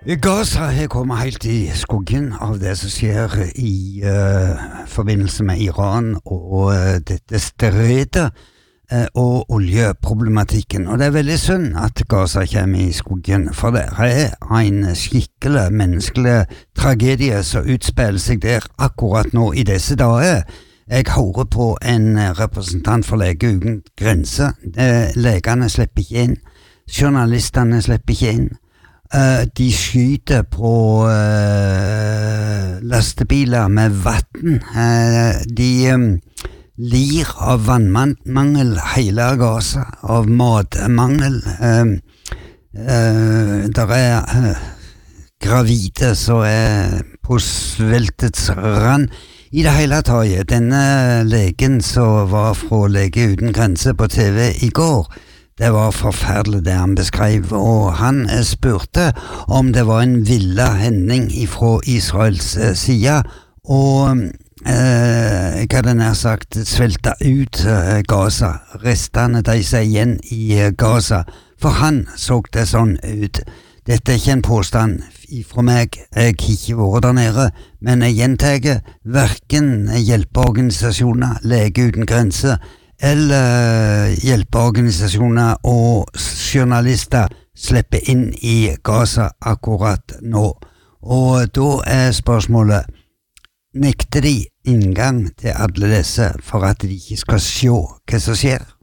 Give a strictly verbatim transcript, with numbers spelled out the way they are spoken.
Gaza har kommet helt i skuggen av det som skjer i uh, forbindelse med Iran og uh, dette stredet uh, og oljeproblematikken. Og det er veldig synd at Gaza kommer i skuggen, for det er en skikkelig menneskelig tragedie som utspiller seg der akkurat nå i disse dager. Jeg hører på en representant for Leger Uten Grenser. Uh, legene slipper ikke inn, journalistene slipper ikke inn. Uh, de skyter på uh, lastebiler med vatten. Uh, de um, lir av vannmangel hele Gaza, av matmangel. Uh, uh, der er uh, gravide som er på sveltets rand. I det hele taget, denne legen som var fra Leger Uten Grenser på T V i går, det var forferdelig det han beskrev, og han spurte om det var en villa hending fra Israels eh, side, og eh, jeg hadde nær sagt svelta ut eh, Gaza, restene de seg igjen i eh, Gaza, for han så det sånn ut. Dette er ikke en påstand fra meg, jeg har ikke vært der nede, men jeg gjentar, hverken hjelpeorganisasjoner, Leger Uten Grenser, eller hjelpeorganisasjoner og journalister slipper inn i Gaza akkurat nå. Og da er spørsmålet, nekter de inngang til alle disse for at de ikke skal se hva som skjer?